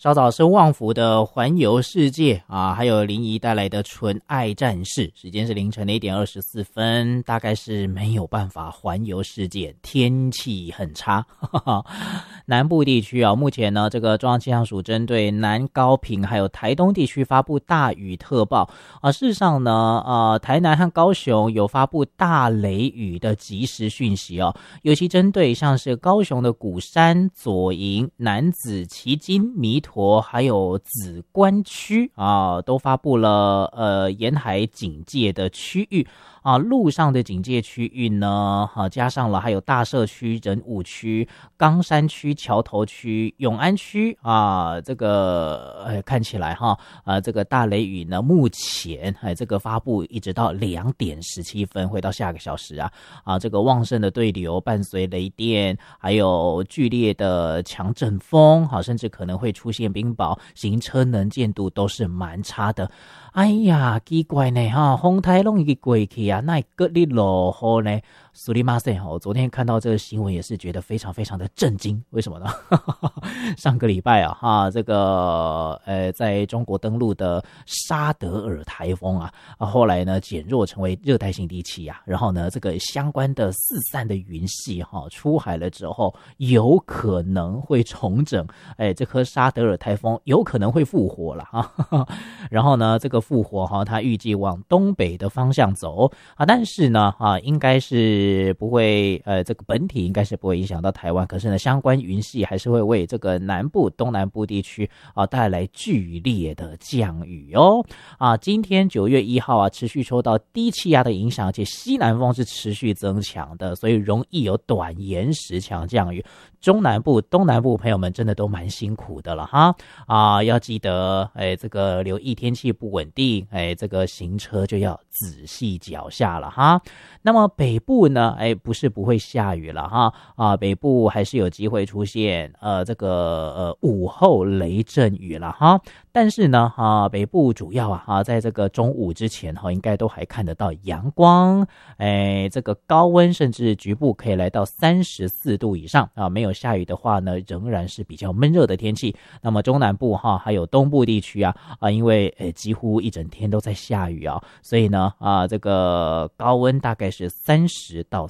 稍早是旺福的环游世界啊，还有林怡带来的纯爱战士。时间是凌晨的1点24分，大概是没有办法环游世界，天气很差。南部地区啊，目前呢，这个中央气象署针对南高屏还有台东地区发布大雨特报啊。事实上呢，台南和高雄有发布大雷雨的即时讯息哦，尤其针对像是高雄的鼓山、左营、楠梓、旗津、弥陀还有梓官区啊，都发布了沿海警戒的区域啊。陆上的警戒区域呢，加上了还有大社区、仁武区、冈山区、桥头区、永安区啊，这个看起来这个大雷雨呢，目前这个发布一直到2点17分，会到下个小时啊，这个旺盛的对流伴随雷电，还有剧烈的强阵风，甚至可能会出现冰雹，行车能见度都是蛮差的。哎呀，奇怪呢风台拢已经过去啊，那个日落雨呢？苏里马塞我昨天看到这个新闻也是觉得非常非常的震惊，为什么呢？上个礼拜这个在中国登陆的沙德尔台风后来呢减弱成为热带性低气压，然后呢这个相关的四散的云系出海了之后，有可能会重整，这颗沙德尔台风有可能会复活了然后呢这个复活它预计往东北的方向走但是呢应该是不会这个本体应该是不会影响到台湾，可是呢相关云系还是会为这个南部东南部地区带来剧烈的降雨哦今天9月1号持续受到低气压的影响，而且西南风是持续增强的，所以容易有短延时强降雨。中南部东南部朋友们真的都蛮辛苦的了要记得这个留意天气不稳定，这个行车就要仔细脚下了那么北部呢不是不会下雨了北部还是有机会出现这个午后雷阵雨了但是呢北部主要在这个中午之前应该都还看得到阳光，这个高温甚至局部可以来到34度以上没有下雨的话呢，仍然是比较闷热的天气。那么中南部还有东部地区因为几乎一整天都在下雨所以呢这个高温大概是30到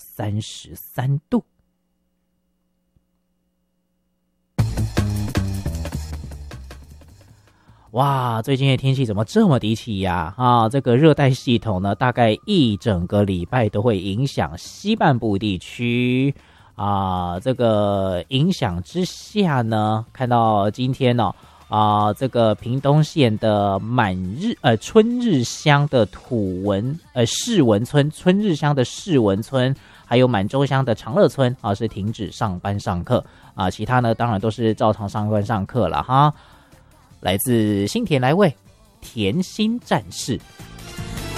33度。哇，最近的天气怎么这么低气压这个热带系统呢，大概一整个礼拜都会影响西半部地区这个影响之下呢，看到今天这个屏东县的春日乡的世文村，春日乡的世文村，还有满洲乡的长乐村是停止上班上课其他呢当然都是照常上班上课了来自新田来未甜心战士。